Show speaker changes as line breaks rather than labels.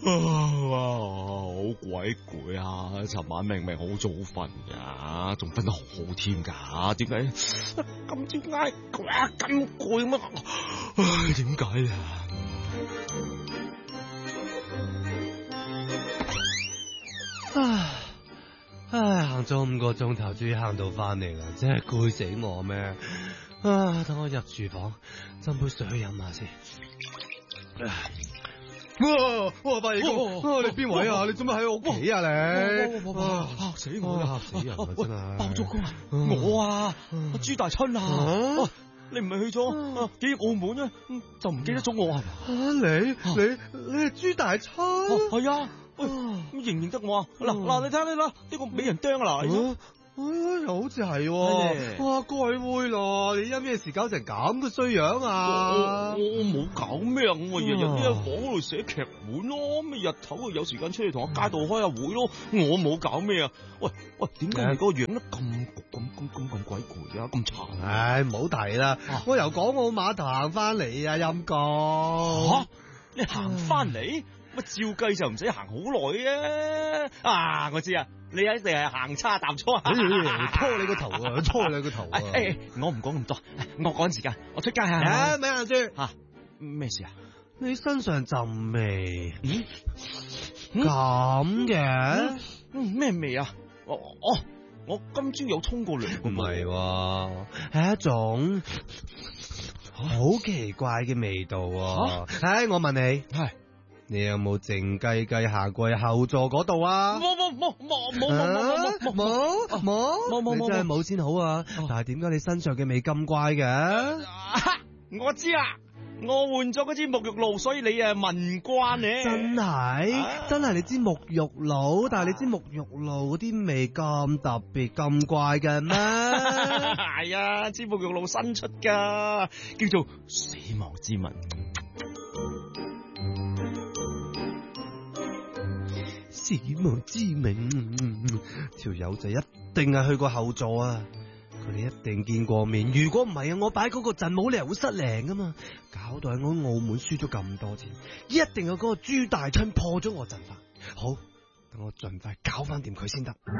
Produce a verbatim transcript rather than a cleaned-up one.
哇，好鬼攰啊！尋晚明明好早瞓噶，仲瞓得好好添噶，點解今朝挨咁攰咁啊？唉，點解啊？
唉唉，行咗五個鐘頭，終於行到翻嚟啦，真係攰死我咩？啊，等我入廚房斟杯水飲下先。哇！哇！八爺哥，你邊位啊？你做乜喺我屋企啊？你
嚇死我啦！
嚇死人啊！真係
包租公啊！我啊，朱大春啊！你唔係去咗幾日澳門啊？就唔記得咗我係嘛？
啊！你你你係朱大春？
係啊！喂，認唔認得我啊？嗱嗱，你睇你啦，呢個美人釘啊嗱！
哎呀，又好似係，哇，該會咯！你因咩事搞成咁嘅衰樣啊？
我我冇搞咩啊！我日日都喺房嗰度寫劇本咯，咁日頭啊有時間出去同我街道開下會咯。我冇搞咩啊！喂喂，點解你個樣得咁咁咁咁咁鬼攰啊？咁慘！
唉，唔好提啦，我由港澳碼頭行翻嚟啊，陰公！
吓，你行翻嚟？乜照計就唔使行好耐啊！啊，我知啊，你一定係行差踏錯，
拖你個頭啊，拖你個頭啊！
誒，我唔講咁多，我趕時間，我出街啊！
咩啊，豬
吓咩事啊？
你身上陣味，
咦？
咁嘅？
嗯，咩味啊？哦哦，我今朝有沖過涼。
唔係，係一種好奇怪嘅味道。唉，我問你，係。你有冇靜雞雞行過去後座嗰度啊？
冇冇冇冇冇冇冇冇
冇冇冇冇，你真係冇先好啊！但係點解你身上嘅味咁怪嘅？
我知啦，我換咗嗰支沐浴露，所以你啊聞慣咧。
真係真係你支沐浴露，但係你支沐浴露嗰啲味咁特別咁怪嘅咩？
係啊，支沐浴露新出噶，叫做死亡之吻。
死亡之名，條友仔一定係去過後座啊！佢哋一定見過面。如果唔係啊，我擺嗰個陣冇理由會失靈噶嘛！搞到喺我澳門輸咗咁多錢，一定有嗰個朱大春破咗我陣法。好，等我盡快搞翻掂佢先得。